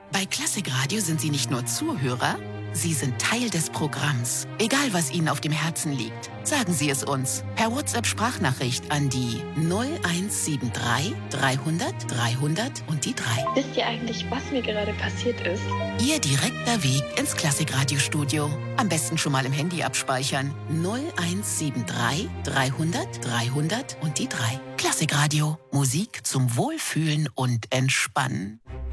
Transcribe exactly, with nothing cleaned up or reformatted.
Bei Klassikradio sind Sie nicht nur Zuhörer, Sie sind Teil des Programms. Egal, was Ihnen auf dem Herzen liegt, sagen Sie es uns per WhatsApp-Sprachnachricht an die null eins sieben drei dreihundert dreihundert und die drei. Wisst ihr eigentlich, was mir gerade passiert ist? Ihr direkter Weg ins Klassikradiostudio. Am besten schon mal im Handy abspeichern. null eins sieben drei dreihundert dreihundert und die drei. Klassikradio. Musik zum Wohlfühlen und Entspannen.